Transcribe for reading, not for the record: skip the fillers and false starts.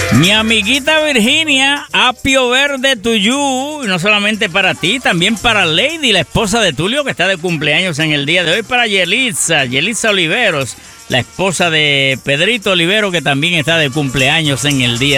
Mi amiguita Virginia, apio verde to you, y no solamente para ti, también para Lady, la esposa de Tulio, que está de cumpleaños en el día de hoy, para Yelitza Oliveros, la esposa de Pedrito Olivero, que también está de cumpleaños en el día